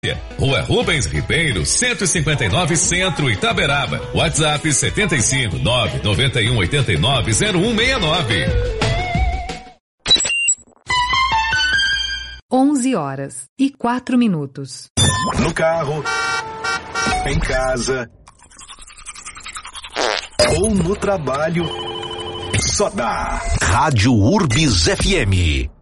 Rua Rubens Ribeiro, 159 Centro, Itaberaba. WhatsApp 75991890169. 11h04. No carro, em casa ou no trabalho, só dá Rádio Urbis FM.